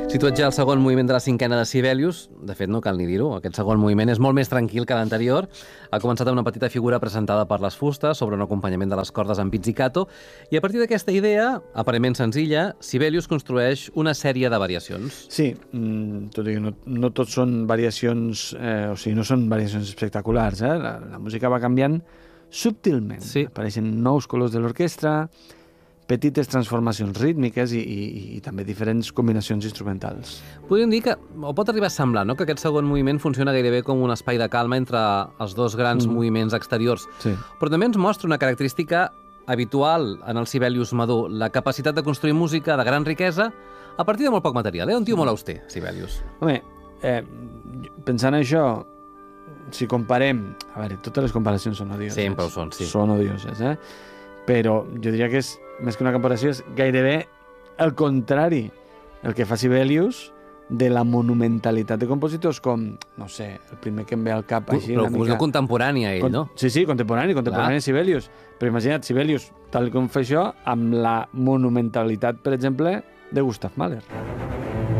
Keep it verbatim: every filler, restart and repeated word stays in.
Situat ja el segon moviment de la cinquena de Sibelius, de fet no cal ni dir-ho, aquest segon moviment és molt més tranquil que l'anterior. Ha començat amb una petita figura presentada per les fustes sobre un acompanyament de les cordes amb pizzicato, i a partir d'aquesta idea, aparentment senzilla, Sibelius construeix una sèrie de variacions. Sí, mm, tot i que no, no tot són variacions, eh, o sigui, no són variacions espectaculars, eh? La, la música va canviant subtilment. Sí. Apareixen nous colors de l'orquestra, petites transformacions rítmiques i, i, i també diferents combinacions instrumentals. Podríem dir que, o pot arribar a semblar, no?, que aquest segon moviment funciona gairebé com un espai de calma entre els dos grans mm. moviments exteriors. Sí. Però també ens mostra una característica habitual en el Sibelius madur, la capacitat de construir música de gran riquesa a partir de molt poc material. Eh? Un tio molt auster, Sibelius. Home, eh, pensant en això, si comparem... A veure, totes les comparacions són odioses. Sempre ho són, sí. Són odioses, eh? Però jo diria que és, més que una comparació, és gairebé el contrari. El que fa Sibelius de la monumentalitat de compositors com, no sé, el primer que em ve al cap així... Però una mica... contemporani a ell, Con... no? Sí, sí, contemporani, contemporani a Sibelius. Però imagina't, Sibelius, tal com fa això, amb la monumentalitat, per exemple, de Gustav Mahler.